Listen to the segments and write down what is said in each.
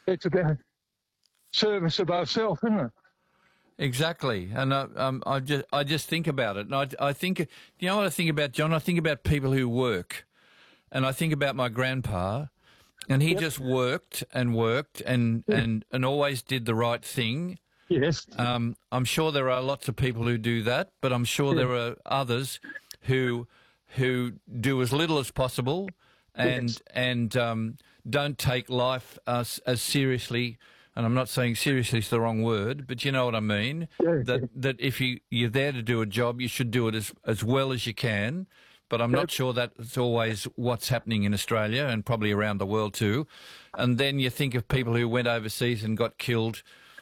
It's about service above self, isn't it? Exactly, and I just think about it, and I think, you know what I think about, John? I think about people who work, and I think about my grandpa, and he just worked and worked and always did the right thing. Yes. I'm sure there are lots of people who do that, but I'm sure there are others who do as little as possible and don't take life as seriously. And I'm not saying seriously is the wrong word, but you know what I mean. Yeah. That if you're there to do a job, you should do it as well as you can. But I'm not sure that's always what's happening in Australia and probably around the world too. And then you think of people who went overseas and got killed,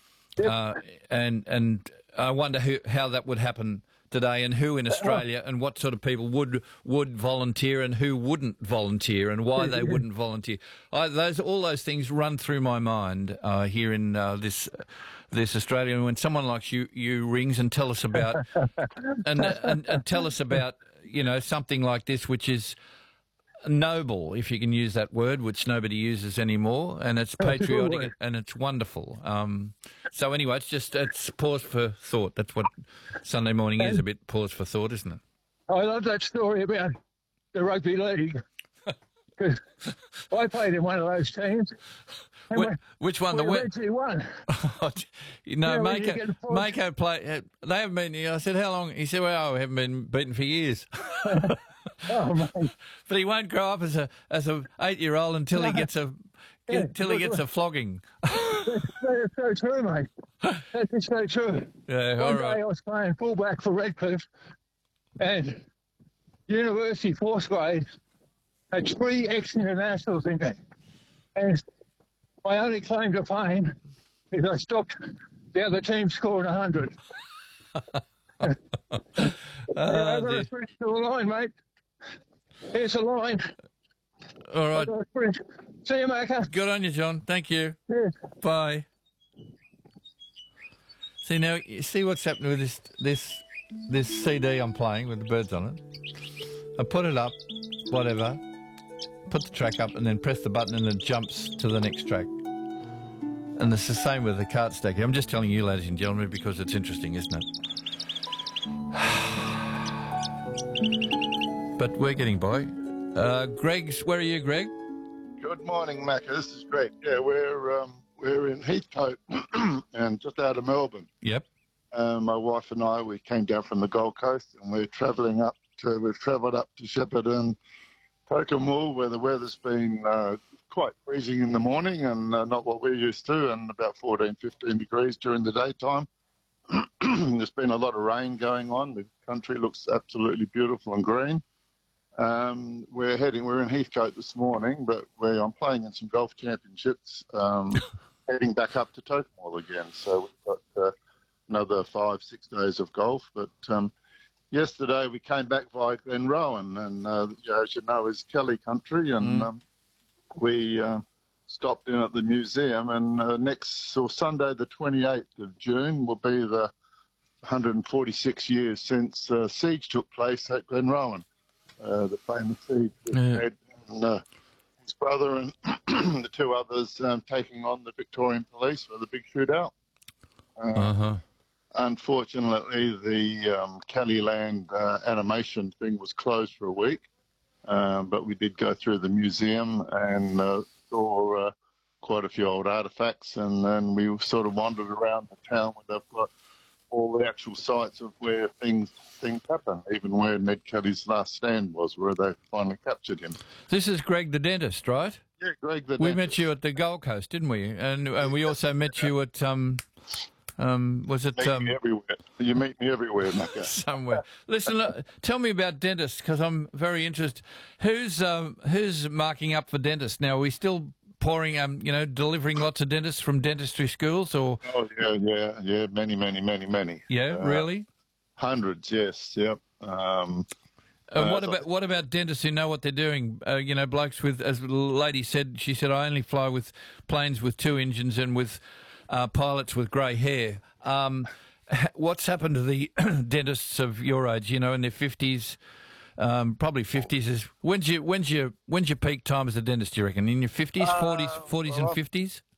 and I wonder how that would happen today, and who in Australia and what sort of people would volunteer and who wouldn't volunteer and why they wouldn't volunteer. All those things run through my mind here in this Australia. And when someone like you rings and tell us about and tell us about something like this, which is noble, if you can use that word, which nobody uses anymore, and it's patriotic and it's wonderful. So anyway, it's pause for thought. That's what Sunday morning is, a bit pause for thought, isn't it? I love that story about the rugby league, because I played in one of those teams. Which one? We eventually won. Mako play. They haven't been. I said, how long? He said, well, we haven't been beaten for years. Oh, mate. But he won't grow up as a 8-year-old until he gets a flogging. That's so true, mate. That is so true. Yeah, One day I was playing fullback for Redcliffe, and University fourth grade had 3 ex-internationals in there. And my only claim to fame is I stopped the other team scoring 100. I've got to sprint to the line, mate. Here's the line. All right. See you, Macca. Good on you, John. Thank you. Yes. Bye. See now, you see what's happening with this CD I'm playing with the birds on it. I put it up, whatever, put the track up, and then press the button, and it jumps to the next track. And it's the same with the cart stack. I'm just telling you, ladies and gentlemen, because it's interesting, isn't it? But we're getting by. Where are you, Greg? Good morning, Macca. This is Greg. Yeah, we're in Heathcote and just out of Melbourne. Yep. My wife and I, we came down from the Gold Coast, and we've travelled up to Shepparton, Tokemul, where the weather's been quite freezing in the morning and not what we're used to, and about 14, 15 degrees during the daytime. There's been a lot of rain going on. The country looks absolutely beautiful and green. We're in Heathcote this morning, but I'm playing in some golf championships, heading back up to Tokemul again. So we've got another 5-6 days of golf. But yesterday we came back via Glenrowan, and as you know, is Kelly country, and we stopped in at the museum. And Sunday, the 28th of June, will be the 146 years since siege took place at Glenrowan. The famous siege with Ned and his brother and the 2 others taking on the Victorian police for the big shootout. Unfortunately, the Kellyland animation thing was closed for a week, but we did go through the museum and saw quite a few old artefacts, and then we sort of wandered around the town where they've got all the actual sites of where things happen, even where Ned Kelly's last stand was, where they finally captured him. This is Greg the dentist, right? Yeah, Greg the dentist. We met you at the Gold Coast, didn't we? And we also met you at was it? Me everywhere. You meet me everywhere, Macca. Somewhere. Listen, look, tell me about dentists, because I'm very interested. Who's marking up for dentists now? Are we still pouring, delivering lots of dentists from dentistry schools, or? Oh yeah, many. Yeah, really? Hundreds, yes, yep. And what about dentists who know what they're doing? Blokes with, as the lady said, she said, I only fly with planes with 2 engines and with pilots with grey hair. What's happened to the dentists of your age? In their 50s, probably 50s. Is when's your peak time as a dentist? Do you reckon in your 50s, 40s and 50s?